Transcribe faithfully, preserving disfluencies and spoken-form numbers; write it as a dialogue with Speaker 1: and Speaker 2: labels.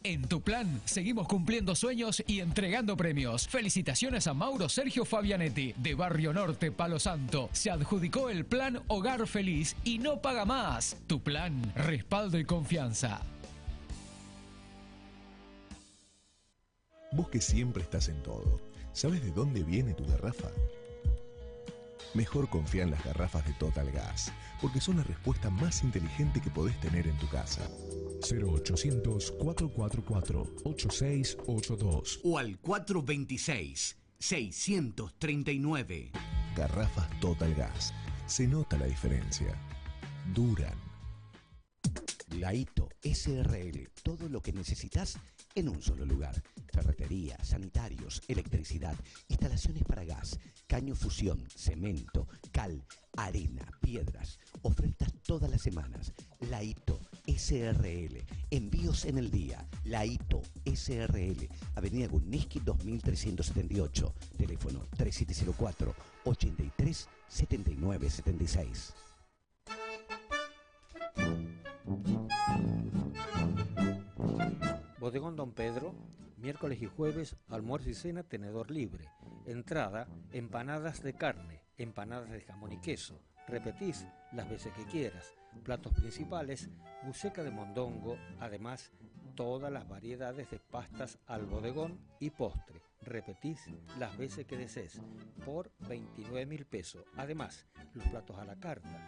Speaker 1: En Tu Plan seguimos cumpliendo sueños y entregando premios. Felicitaciones a Mauro Sergio Fabianetti, de Barrio Norte, Palo Santo. Se adjudicó el plan Hogar Feliz y no paga más. Tu Plan, respaldo y confianza.
Speaker 2: Vos que siempre estás en todo, ¿sabes de dónde viene tu garrafa? Mejor confía en las garrafas de Total Gas, porque son la respuesta más inteligente que podés tener en tu casa.
Speaker 3: cero ochocientos, cuatrocientos cuarenta y cuatro, ochenta y seis ochenta y dos
Speaker 4: o al cuatro veintiséis, seiscientos treinta y nueve.
Speaker 2: Garrafas Total Gas. Se nota la diferencia. Duran.
Speaker 5: Laito S R L. Todo lo que necesitas en un solo lugar. Ferretería, sanitarios, electricidad, instalaciones para gas, caño fusión, cemento, cal, arena, piedras. Ofertas todas las semanas. Laito S R L. Envíos en el día. Laito S R L. Avenida Guniski dos mil trescientos setenta y ocho. Teléfono tres siete cero cuatro, ochenta y tres, setenta y nueve setenta y seis.
Speaker 6: Bodegón Don Pedro, miércoles y jueves, almuerzo y cena, tenedor libre. Entrada, empanadas de carne, empanadas de jamón y queso. Repetís las veces que quieras. Platos principales, buceca de mondongo, además todas las variedades de pastas al bodegón y postre. Repetís las veces que desees por veintinueve mil pesos. Además, los platos a la carta.